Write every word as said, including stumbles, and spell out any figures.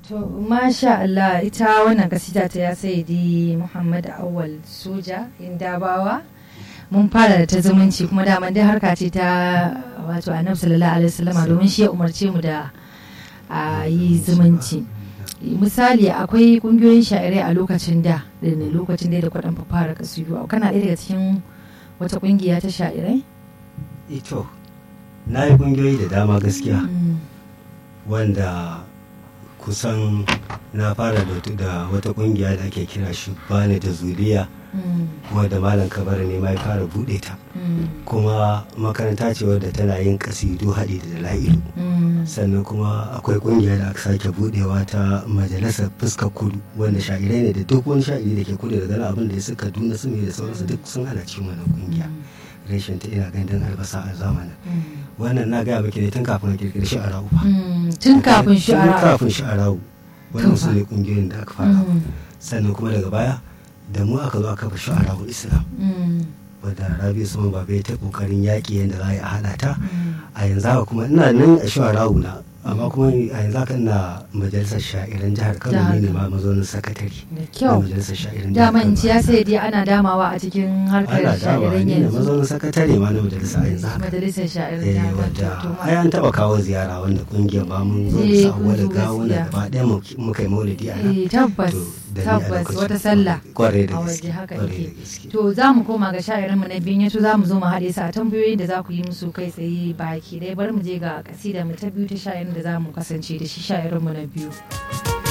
To masha Allah, ita wannan kasida ta ya sayyidi Muhammad Awwal Soja Indabawa mun fara da ta zumunci, kuma daman dai harka ce ta wato Annabi sallallahu alaihi wasallama, domin shi ya umarce mu da a yi zumunci. Misali akwai kungiyoyin sha'irai a lokacin da da ne lokacin da da kwadan fara kasidu, kana ɗaya daga cikin wata kungiya ta sha'irai? Ito na yi kungiyoyi da dama gaskiya, wanda kusan na fara da wata kungiya da ake kira shi bani da zuriya, kuma da malam kabar ne mai fara bude ta, kuma makaranta ce wadda tana yin kasidu haɗi da dala'ilu. Sannan kuma akwai kungiya da aka sake budewa ta majalisar fuskar kudu, wanda sha'irai ne da duk wani sha'iri da ke kudu da gana abin da ya suka duna su ne da sauransu duk sun hana cikin wannan kungiya. Reshen ta ina gandun albasa a zamanin wannan na gaya maki ne tun kafin a kirkiri shi'arau ba, tun kafin shi'arau tun kafin shi'arau wannan su ne kungiyoyin da aka fara. Sannan kuma daga baya da mu aka zo aka fi shi'arau islam, wadda Rabi Usman Babe ta kokarin yaƙi yadda za a yi a haɗa ta. A yanzu haka kuma ina nan a shi'arau na, amma kuma a yanzu haka ina majalisar sha'iran jihar Kano ne ma mazaunin sakatare da majalisar sha'iran jihar Kano. Dama in ci ya sai dai ana damawa a cikin harkar sha'iran yanzu. Ana mazaunin sakatare ma na majalisa a yanzu haka. Majalisar sha'iran Eh, jihar wadda Kano. ai an taɓa kawo ziyara wanda kungiyar ba mun zo da sabuwa da gawo na gaba ɗaya muka yi maulidi a nan. Eh, tabbas To, da ni a tabbas lokacin wata sallah kwarai da a gaske, waje haka kwarai da yake. gaske. To za mu koma ga sha'irinmu na biyu, yato za mu zo mu haɗe su a tambayoyin da za ku yi musu kai tsaye baki ɗaya. Bari mu je ga kasida mu ta biyu ta sha'irin da za mu kasance da shi sha'irinmu na biyu.